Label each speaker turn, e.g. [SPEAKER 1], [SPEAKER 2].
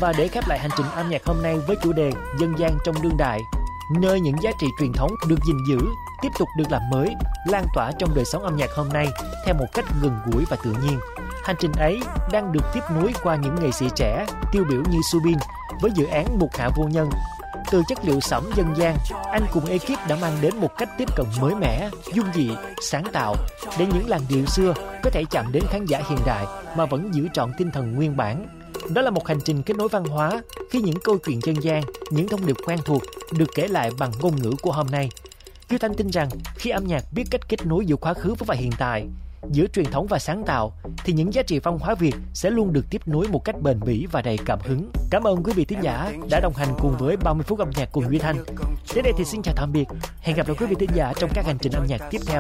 [SPEAKER 1] Và để khép lại hành trình âm nhạc hôm nay với chủ đề dân gian trong đương đại, nơi những giá trị truyền thống được gìn giữ, tiếp tục được làm mới, lan tỏa trong đời sống âm nhạc hôm nay theo một cách gần gũi và tự nhiên. Hành trình ấy đang được tiếp nối qua những nghệ sĩ trẻ tiêu biểu như Subin với dự án Mục Hạ Vô Nhân. Từ chất liệu sẩm dân gian, anh cùng ekip đã mang đến một cách tiếp cận mới mẻ, dung dị, sáng tạo để những làn điệu xưa có thể chạm đến khán giả hiện đại mà vẫn giữ trọn tinh thần nguyên bản. Đó là một hành trình kết nối văn hóa khi những câu chuyện dân gian, những thông điệp quen thuộc được kể lại bằng ngôn ngữ của hôm nay. Kiều Thanh tin rằng khi âm nhạc biết cách kết nối giữa quá khứ và hiện tại, giữa truyền thống và sáng tạo, thì những giá trị văn hóa Việt sẽ luôn được tiếp nối một cách bền bỉ và đầy cảm hứng. Cảm ơn quý vị thính giả đã đồng hành cùng với 30 phút âm nhạc cùng Duy Thanh. Đến đây thì xin chào tạm biệt. Hẹn gặp lại quý vị thính giả trong các hành trình âm nhạc tiếp theo.